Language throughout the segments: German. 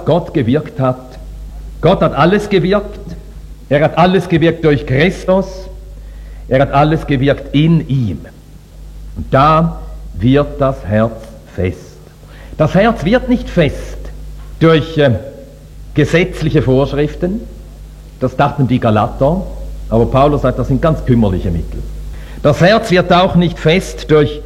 was Gott gewirkt hat. Gott hat alles gewirkt. Er hat alles gewirkt durch Christus. Er hat alles gewirkt in ihm. Und da wird das Herz fest. Das Herz wird nicht fest durch gesetzliche Vorschriften. Das dachten die Galater. Aber Paulus sagt, das sind ganz kümmerliche Mittel. Das Herz wird auch nicht fest durch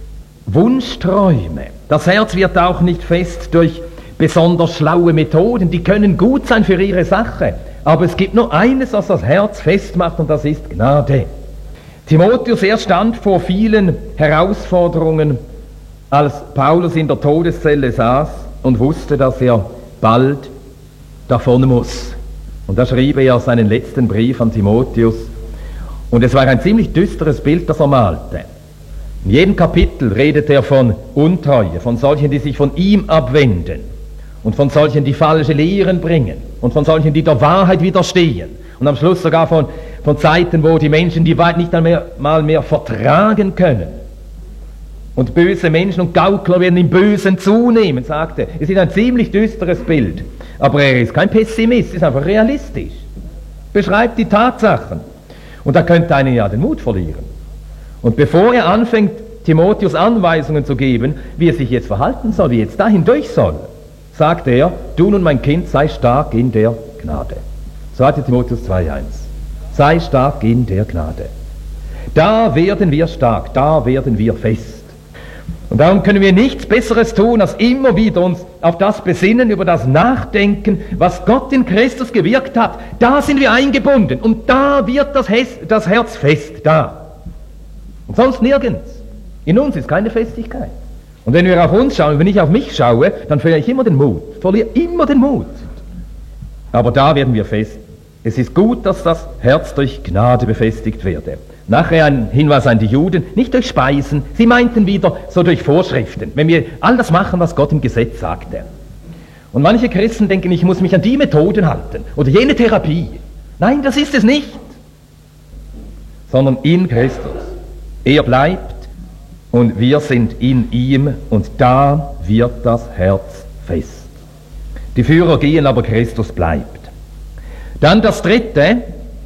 Wunschträume. Das Herz wird auch nicht fest durch besonders schlaue Methoden. Die können gut sein für ihre Sache. Aber es gibt nur eines, was das Herz festmacht, und das ist Gnade. Timotheus, er stand vor vielen Herausforderungen, als Paulus in der Todeszelle saß und wusste, dass er bald davon muss. Und da schrieb er seinen letzten Brief an Timotheus. Und es war ein ziemlich düsteres Bild, das er malte. In jedem Kapitel redet er von Untreue, von solchen, die sich von ihm abwenden, und von solchen, die falsche Lehren bringen, und von solchen, die der Wahrheit widerstehen. Und am Schluss sogar von Zeiten, wo die Menschen die Wahrheit nicht einmal mehr vertragen können. Und böse Menschen und Gaukler werden im Bösen zunehmen, sagte er. Es ist ein ziemlich düsteres Bild. Aber er ist kein Pessimist, ist einfach realistisch. Beschreibt die Tatsachen. Und da könnte einen ja den Mut verlieren. Und bevor er anfängt, Timotheus Anweisungen zu geben, wie er sich jetzt verhalten soll, wie jetzt dahin durch soll, sagt er, du nun mein Kind, sei stark in der Gnade. 2. Timotheus 2,1. Sei stark in der Gnade. Da werden wir stark, da werden wir fest. Und darum können wir nichts Besseres tun, als immer wieder uns auf das besinnen, über das Nachdenken, was Gott in Christus gewirkt hat. Da sind wir eingebunden und da wird das Herz fest, da. Und sonst nirgends. In uns ist keine Festigkeit. Und wenn wir auf uns schauen, wenn ich auf mich schaue, dann verliere ich immer den Mut. Verliere immer den Mut. Aber da werden wir fest. Es ist gut, dass das Herz durch Gnade befestigt werde. Nachher ein Hinweis an die Juden, nicht durch Speisen, sie meinten wieder so durch Vorschriften, wenn wir all das machen, was Gott im Gesetz sagte. Und manche Christen denken, ich muss mich an die Methoden halten oder jene Therapie. Nein, das ist es nicht, sondern in Christus. Er bleibt und wir sind in ihm und da wird das Herz fest. Die Führer gehen, aber Christus bleibt. Dann das dritte,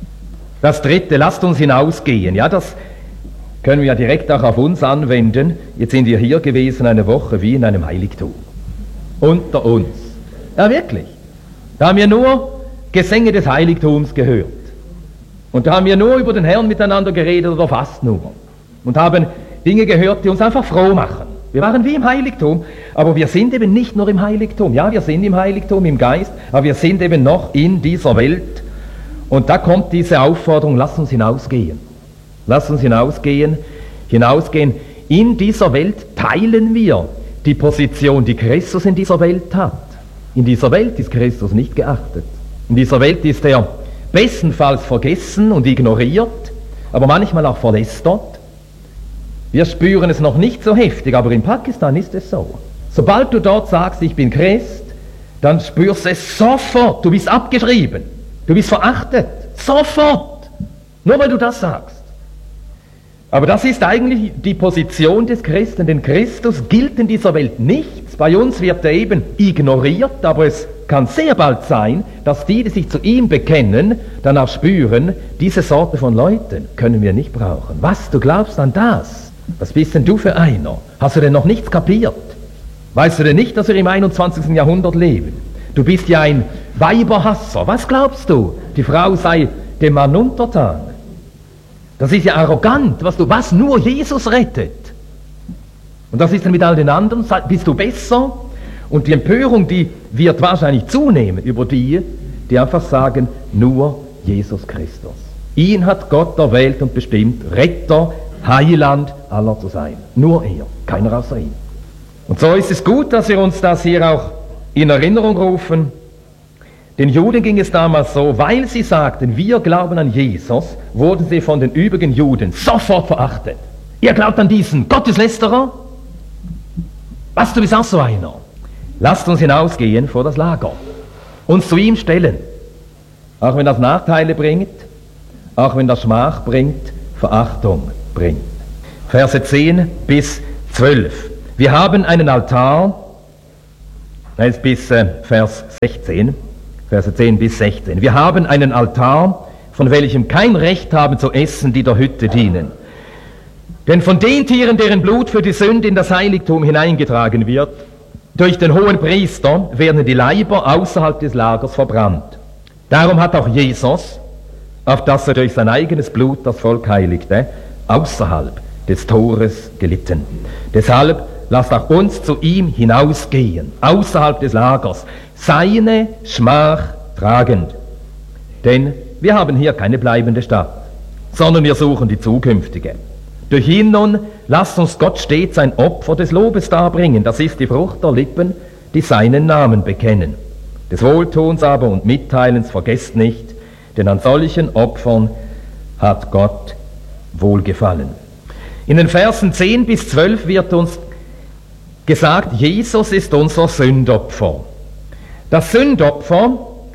lasst uns hinausgehen. Ja, das können wir ja direkt auch auf uns anwenden. Jetzt sind wir hier gewesen eine Woche wie in einem Heiligtum. Unter uns. Ja, wirklich. Da haben wir nur Gesänge des Heiligtums gehört. Und da haben wir nur über den Herrn miteinander geredet oder fast nur. Und haben Dinge gehört, die uns einfach froh machen. Wir waren wie im Heiligtum, aber wir sind eben nicht nur im Heiligtum. Ja, wir sind im Heiligtum, im Geist, aber wir sind eben noch in dieser Welt. Und da kommt diese Aufforderung, lass uns hinausgehen. Lass uns hinausgehen. In dieser Welt teilen wir die Position, die Christus in dieser Welt hat. In dieser Welt ist Christus nicht geachtet. In dieser Welt ist er bestenfalls vergessen und ignoriert, aber manchmal auch verlästert. Wir spüren es noch nicht so heftig, aber in Pakistan ist es so. Sobald du dort sagst, ich bin Christ, dann spürst du es sofort. Du bist abgeschrieben. Du bist verachtet. Sofort. Nur weil du das sagst. Aber das ist eigentlich die Position des Christen, denn Christus gilt in dieser Welt nichts. Bei uns wird er eben ignoriert, aber es kann sehr bald sein, dass die sich zu ihm bekennen, dann auch spüren, diese Sorte von Leuten können wir nicht brauchen. Was, du glaubst an das? Was bist denn du für einer? Hast du denn noch nichts kapiert? Weißt du denn nicht, dass wir im 21. Jahrhundert leben? Du bist ja ein Weiberhasser. Was glaubst du? Die Frau sei dem Mann untertan. Das ist ja arrogant, was nur Jesus rettet. Und das ist dann mit all den anderen, bist du besser? Und die Empörung, die wird wahrscheinlich zunehmen über die einfach sagen, nur Jesus Christus. Ihn hat Gott erwählt und bestimmt, Retter, Heiland aller zu sein. Nur er, keiner außer ihm. Und so ist es gut, dass wir uns das hier auch in Erinnerung rufen. Den Juden ging es damals so, weil sie sagten, wir glauben an Jesus, wurden sie von den übrigen Juden sofort verachtet. Ihr glaubt an diesen Gotteslästerer? Was, du bist auch so einer? Lasst uns hinausgehen vor das Lager, uns zu ihm stellen, auch wenn das Nachteile bringt, auch wenn das Schmach bringt, Verachtung bringt. Verse 10 bis 12. Wir haben einen Altar Jetzt bis Vers 16, Verse 10 bis 16. Wir haben einen Altar, von welchem kein Recht haben zu essen, die der Hütte dienen. Denn von den Tieren, deren Blut für die Sünde in das Heiligtum hineingetragen wird, durch den hohen Priester werden die Leiber außerhalb des Lagers verbrannt. Darum hat auch Jesus, auf dass er durch sein eigenes Blut das Volk heiligte, außerhalb des Tores gelitten. Deshalb lasst auch uns zu ihm hinausgehen, außerhalb des Lagers, seine Schmach tragend. Denn wir haben hier keine bleibende Stadt, sondern wir suchen die zukünftige. Durch ihn nun lasst uns Gott stets ein Opfer des Lobes darbringen, das ist die Frucht der Lippen, die seinen Namen bekennen. Des Wohltuns aber und Mitteilens vergesst nicht, denn an solchen Opfern hat Gott wohlgefallen. In den Versen 10 bis 12 wird uns gesagt, Jesus ist unser Sündopfer. Das Sündopfer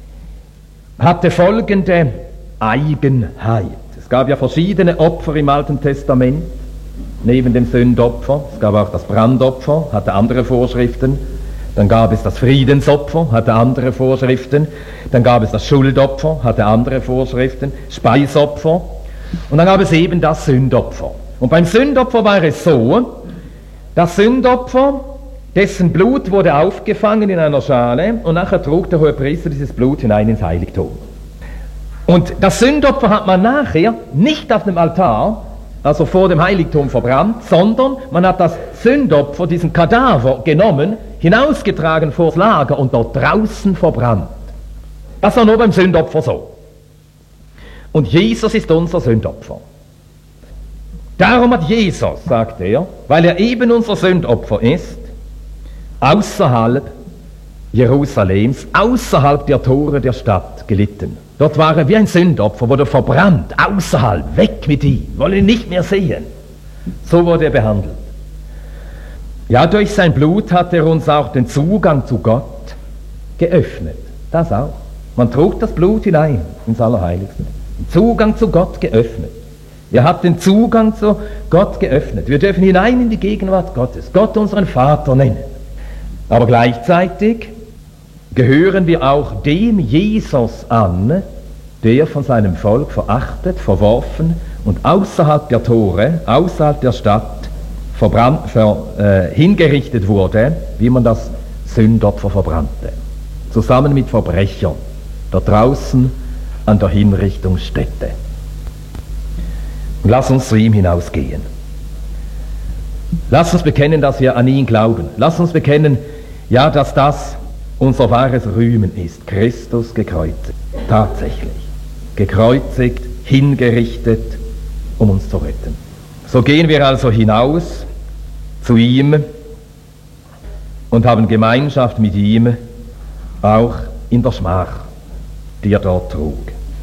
hatte folgende Eigenheit. Es gab ja verschiedene Opfer im Alten Testament, neben dem Sündopfer. Es gab auch das Brandopfer, hatte andere Vorschriften. Dann gab es das Friedensopfer, hatte andere Vorschriften. Dann gab es das Schuldopfer, hatte andere Vorschriften. Speisopfer. Und dann gab es eben das Sündopfer. Und beim Sündopfer war es so, das Sündopfer, dessen Blut wurde aufgefangen in einer Schale und nachher trug der Hohepriester dieses Blut hinein ins Heiligtum. Und das Sündopfer hat man nachher nicht auf dem Altar, also vor dem Heiligtum verbrannt, sondern man hat das Sündopfer, diesen Kadaver genommen, hinausgetragen vors Lager und dort draußen verbrannt. Das war nur beim Sündopfer so. Und Jesus ist unser Sündopfer. Darum hat Jesus, sagt er, weil er eben unser Sündopfer ist, außerhalb Jerusalems, außerhalb der Tore der Stadt gelitten. Dort war er wie ein Sündopfer, wurde verbrannt, außerhalb, weg mit ihm, wollen ihn nicht mehr sehen. So wurde er behandelt. Ja, durch sein Blut hat er uns auch den Zugang zu Gott geöffnet. Das auch. Man trug das Blut hinein ins Allerheiligste. Den Zugang zu Gott geöffnet. Er hat den Zugang zu Gott geöffnet. Wir dürfen hinein in die Gegenwart Gottes, Gott unseren Vater nennen. Aber gleichzeitig gehören wir auch dem Jesus an, der von seinem Volk verachtet, verworfen und außerhalb der Tore, außerhalb der Stadt hingerichtet wurde, wie man das Sündopfer verbrannte. Zusammen mit Verbrechern, da draußen an der Hinrichtungsstätte. Und lass uns zu ihm hinausgehen. Lass uns bekennen, dass wir an ihn glauben. Lass uns bekennen, ja, dass das unser wahres Rühmen ist. Christus gekreuzigt. Tatsächlich. Gekreuzigt, hingerichtet, um uns zu retten. So gehen wir also hinaus zu ihm und haben Gemeinschaft mit ihm, auch in der Schmach, die er dort trug.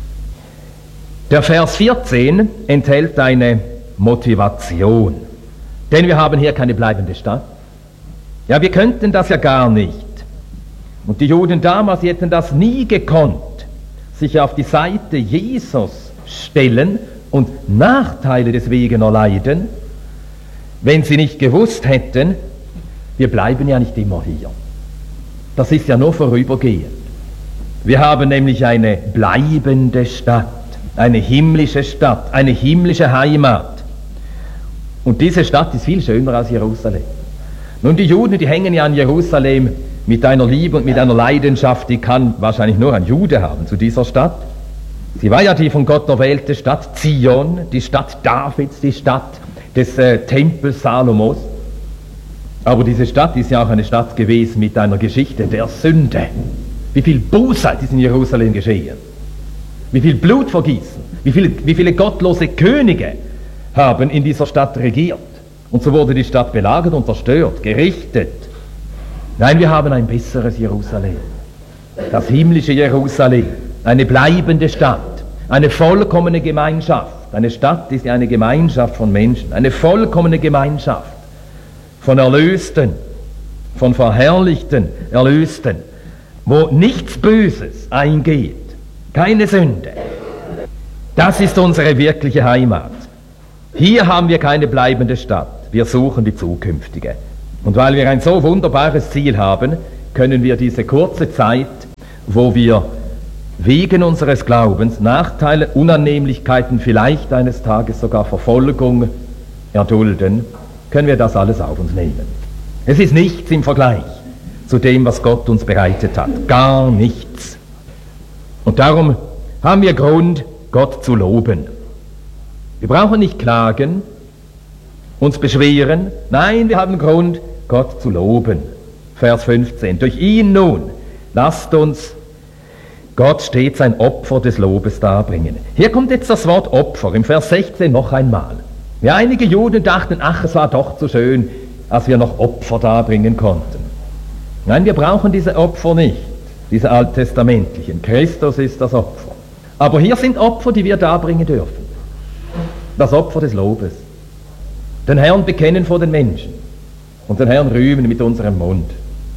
Der Vers 14 enthält eine Motivation. Denn wir haben hier keine bleibende Stadt. Ja, wir könnten das ja gar nicht. Und die Juden damals, sie hätten das nie gekonnt, sich auf die Seite Jesus stellen und Nachteile deswegen erleiden, wenn sie nicht gewusst hätten, wir bleiben ja nicht immer hier. Das ist ja nur vorübergehend. Wir haben nämlich eine bleibende Stadt, eine himmlische Stadt, eine himmlische Heimat. Und diese Stadt ist viel schöner als Jerusalem. Nun, die Juden, die hängen ja an Jerusalem mit einer Liebe und mit einer Leidenschaft, die kann wahrscheinlich nur ein Jude haben zu dieser Stadt. Sie war ja die von Gott erwählte Stadt Zion, die Stadt Davids, die Stadt des Tempels Salomos. Aber diese Stadt ist ja auch eine Stadt gewesen mit einer Geschichte der Sünde. Wie viel Bosheit ist in Jerusalem geschehen? Wie viel Blutvergießen? Wie viele gottlose Könige haben in dieser Stadt regiert? Und so wurde die Stadt belagert und zerstört, gerichtet. Nein, wir haben ein besseres Jerusalem. Das himmlische Jerusalem. Eine bleibende Stadt. Eine vollkommene Gemeinschaft. Eine Stadt ist ja eine Gemeinschaft von Menschen. Eine vollkommene Gemeinschaft von Erlösten, von verherrlichten Erlösten, wo nichts Böses eingeht. Keine Sünde. Das ist unsere wirkliche Heimat. Hier haben wir keine bleibende Stadt. Wir suchen die zukünftige. Und weil wir ein so wunderbares Ziel haben, können wir diese kurze Zeit, wo wir wegen unseres Glaubens Nachteile, Unannehmlichkeiten, vielleicht eines Tages sogar Verfolgung erdulden, können wir das alles auf uns nehmen. Es ist nichts im Vergleich zu dem, was Gott uns bereitet hat. Gar nichts. Und darum haben wir Grund, Gott zu loben. Wir brauchen nicht klagen, uns beschweren. Nein, wir haben Grund, Gott zu loben. Vers 15. Durch ihn nun lasst uns Gott stets ein Opfer des Lobes darbringen. Hier kommt jetzt das Wort Opfer, im Vers 16 noch einmal. Ja, einige Juden dachten, ach, es war doch so schön, als wir noch Opfer darbringen konnten. Nein, wir brauchen diese Opfer nicht, diese alttestamentlichen. Christus ist das Opfer. Aber hier sind Opfer, die wir darbringen dürfen. Das Opfer des Lobes. Den Herrn bekennen vor den Menschen und den Herrn rühmen mit unserem Mund.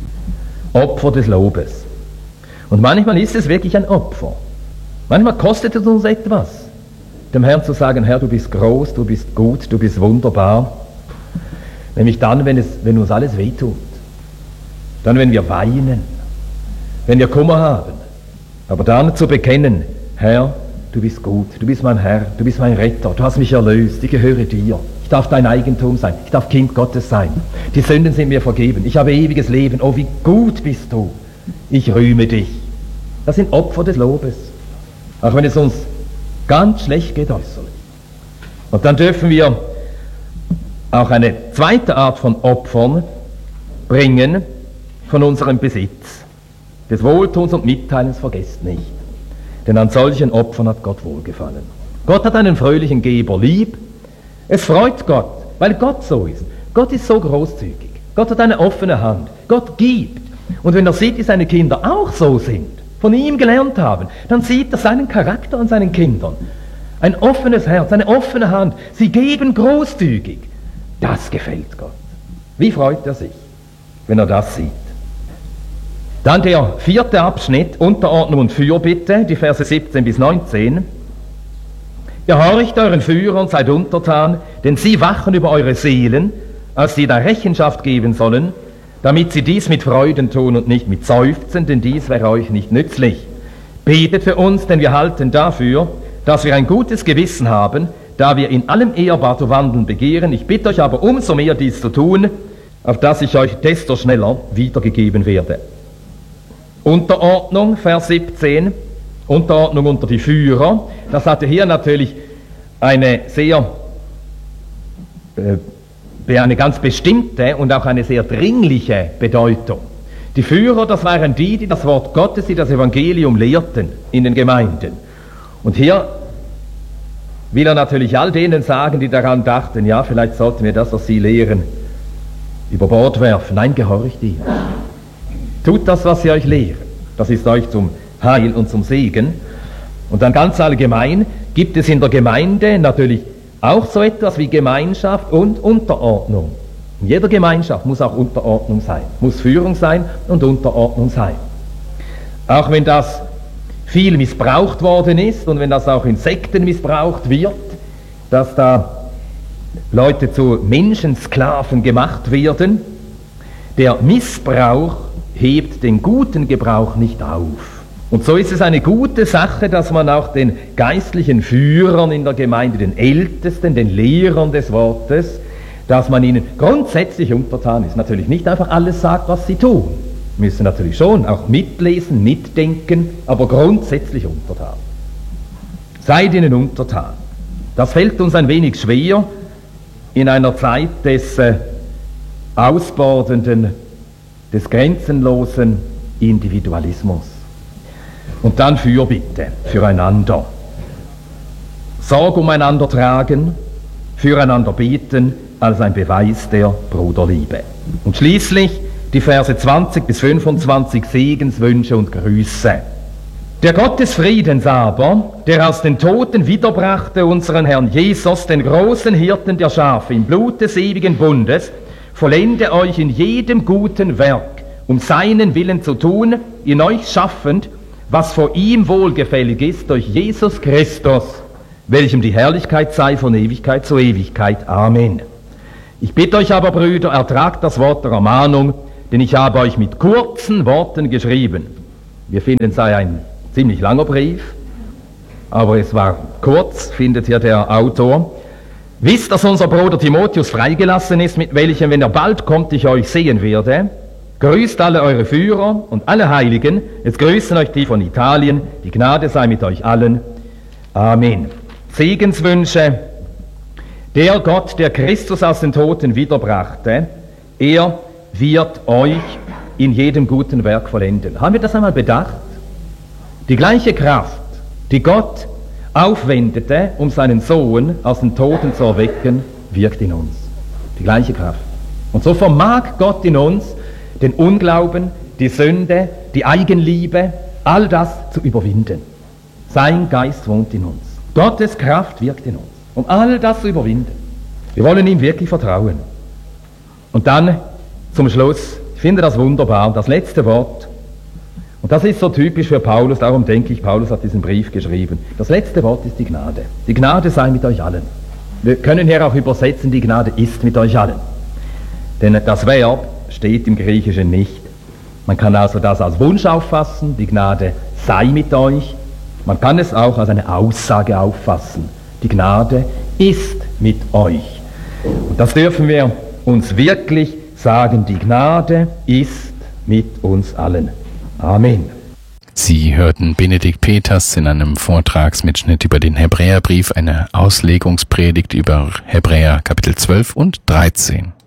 Opfer des Lobes. Und manchmal ist es wirklich ein Opfer. Manchmal kostet es uns etwas, dem Herrn zu sagen, Herr, du bist groß, du bist gut, du bist wunderbar. Nämlich dann, wenn uns alles wehtut. Dann, wenn wir weinen, wenn wir Kummer haben. Aber dann zu bekennen, Herr, du bist gut, du bist mein Herr, du bist mein Retter, du hast mich erlöst, ich gehöre dir. Ich darf dein Eigentum sein, ich darf Kind Gottes sein. Die Sünden sind mir vergeben, ich habe ewiges Leben, oh wie gut bist du. Ich rühme dich. Das sind Opfer des Lobes. Auch wenn es uns ganz schlecht geht äußerlich. Und dann dürfen wir auch eine zweite Art von Opfern bringen von unserem Besitz. Des Wohltuns und Mitteilens vergesst nicht. Denn an solchen Opfern hat Gott wohlgefallen. Gott hat einen fröhlichen Geber lieb. Es freut Gott, weil Gott so ist. Gott ist so großzügig. Gott hat eine offene Hand. Gott gibt. Und wenn er sieht, wie seine Kinder auch so sind, von ihm gelernt haben, dann sieht er seinen Charakter an seinen Kindern. Ein offenes Herz, eine offene Hand. Sie geben großzügig. Das gefällt Gott. Wie freut er sich, wenn er das sieht? Dann der 4. Abschnitt, Unterordnung und Fürbitte, die Verse 17 bis 19. Gehorcht euren Führern, seid untertan, denn sie wachen über eure Seelen, als sie da Rechenschaft geben sollen, damit sie dies mit Freuden tun und nicht mit Seufzen, denn dies wäre euch nicht nützlich. Betet für uns, denn wir halten dafür, dass wir ein gutes Gewissen haben, da wir in allem ehrbar zu wandeln begehren. Ich bitte euch aber umso mehr dies zu tun, auf dass ich euch desto schneller wiedergegeben werde. Unterordnung, Vers 17, Unterordnung unter die Führer. Das hatte hier natürlich eine ganz bestimmte und auch eine sehr dringliche Bedeutung. Die Führer, das waren die das Wort Gottes, die das Evangelium lehrten in den Gemeinden. Und hier will er natürlich all denen sagen, die daran dachten, ja, vielleicht sollten wir das, was sie lehren, über Bord werfen. Nein, gehorcht ihnen. Tut das, was sie euch lehren. Das ist euch zum Heil und zum Segen. Und dann ganz allgemein gibt es in der Gemeinde natürlich auch so etwas wie Gemeinschaft und Unterordnung. In jeder Gemeinschaft muss auch Unterordnung sein, muss Führung sein und Unterordnung sein. Auch wenn das viel missbraucht worden ist und wenn das auch in Sekten missbraucht wird, dass da Leute zu Menschensklaven gemacht werden, der Missbrauch hebt den guten Gebrauch nicht auf. Und so ist es eine gute Sache, dass man auch den geistlichen Führern in der Gemeinde, den Ältesten, den Lehrern des Wortes, dass man ihnen grundsätzlich untertan ist. Natürlich nicht einfach alles sagt, was sie tun. Müssen natürlich schon auch mitlesen, mitdenken, aber grundsätzlich untertan. Seid ihnen untertan. Das fällt uns ein wenig schwer in einer Zeit des ausbordenden, des grenzenlosen Individualismus. Und dann Fürbitte füreinander. Sorg umeinander tragen, füreinander beten, als ein Beweis der Bruderliebe. Und schließlich die Verse 20 bis 25, Segenswünsche und Grüße. Der Gott des Friedens aber, der aus den Toten wiederbrachte unseren Herrn Jesus, den großen Hirten der Schafe, im Blut des ewigen Bundes, vollende euch in jedem guten Werk, um seinen Willen zu tun, in euch schaffend, was vor ihm wohlgefällig ist, durch Jesus Christus, welchem die Herrlichkeit sei von Ewigkeit zu Ewigkeit. Amen. Ich bitte euch aber, Brüder, ertragt das Wort der Ermahnung, denn ich habe euch mit kurzen Worten geschrieben. Wir finden, es sei ein ziemlich langer Brief, aber es war kurz, findet hier der Autor. Wisst, dass unser Bruder Timotheus freigelassen ist, mit welchem, wenn er bald kommt, ich euch sehen werde. Grüßt alle eure Führer und alle Heiligen. Es grüßen euch die von Italien. Die Gnade sei mit euch allen. Amen. Segenswünsche. Der Gott, der Christus aus den Toten wiederbrachte, er wird euch in jedem guten Werk vollenden. Haben wir das einmal bedacht? Die gleiche Kraft, die Gott aufwendete, um seinen Sohn aus den Toten zu erwecken, wirkt in uns. Die gleiche Kraft. Und so vermag Gott in uns, den Unglauben, die Sünde, die Eigenliebe, all das zu überwinden. Sein Geist wohnt in uns. Gottes Kraft wirkt in uns, um all das zu überwinden. Wir wollen ihm wirklich vertrauen. Und dann zum Schluss, ich finde das wunderbar, das letzte Wort. Und das ist so typisch für Paulus, darum denke ich, Paulus hat diesen Brief geschrieben. Das letzte Wort ist die Gnade. Die Gnade sei mit euch allen. Wir können hier auch übersetzen, die Gnade ist mit euch allen. Denn das Verb steht im Griechischen nicht. Man kann also das als Wunsch auffassen, die Gnade sei mit euch. Man kann es auch als eine Aussage auffassen. Die Gnade ist mit euch. Und das dürfen wir uns wirklich sagen, die Gnade ist mit uns allen. Amen. Sie hörten Benedikt Peters in einem Vortragsmitschnitt über den Hebräerbrief, eine Auslegungspredigt über Hebräer Kapitel 12 und 13.